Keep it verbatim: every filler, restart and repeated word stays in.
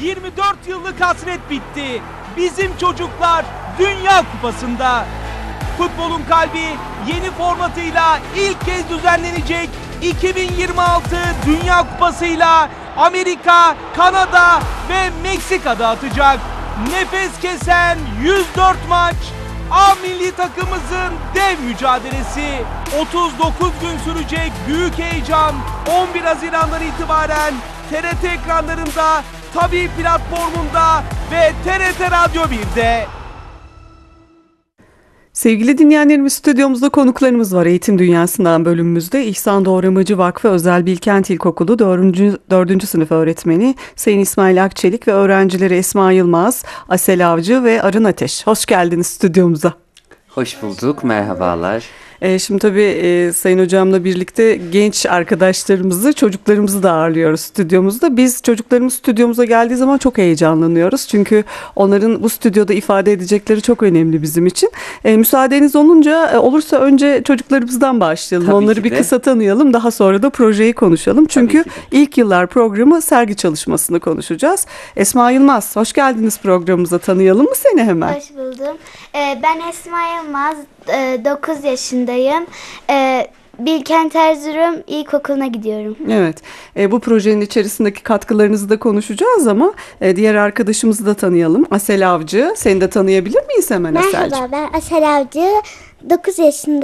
yirmi dört yıllık hasret bitti. Bizim çocuklar Dünya Kupası'nda. Futbolun kalbi yeni formatıyla ilk kez düzenlenecek iki bin yirmi altı Dünya Kupası'yla Amerika, Kanada ve Meksika'da atacak. Nefes kesen yüz dört maç, A milli takımımızın dev mücadelesi. otuz dokuz gün sürecek büyük heyecan on bir Haziran'dan itibaren T R T ekranlarında, Tabii platformunda ve T R T Radyo bir'de. Sevgili dinleyenlerimiz, stüdyomuzda konuklarımız var. Eğitim Dünyası'ndan bölümümüzde İhsan Doğramacı Vakfı Özel Bilkent İlkokulu dördüncü. dördüncü sınıf öğretmeni Sayın İsmail Akçelik ve öğrencileri Esma Yılmaz, Asel Avcı ve Arın Ateş. Hoş geldiniz stüdyomuza. Hoş bulduk, merhabalar. E, şimdi tabii e, Sayın Hocam'la birlikte genç arkadaşlarımızı, çocuklarımızı da ağırlıyoruz stüdyomuzda. Biz çocuklarımız stüdyomuza geldiği zaman çok heyecanlanıyoruz. Çünkü onların bu stüdyoda ifade edecekleri çok önemli bizim için. E, müsaadeniz olunca e, olursa önce çocuklarımızdan başlayalım. Tabii Onları bir kısa tanıyalım. Daha sonra da projeyi konuşalım. Çünkü ilk yıllar programı sergi çalışmasını konuşacağız. Esma Yılmaz, hoş geldiniz programımıza. Tanıyalım mı seni hemen? Hoş buldum. Ee, ben Esma Yılmaz, dokuz yaşındayım. Ee, Bilkent Erzurum İlkokulu'na gidiyorum. Evet, e, bu projenin içerisindeki katkılarınızı da konuşacağız ama e, diğer arkadaşımızı da tanıyalım. Asel Avcı, seni de tanıyabilir miyiz hemen Asel'cim? Merhaba, ben Asel Avcı, dokuz yaşındayım.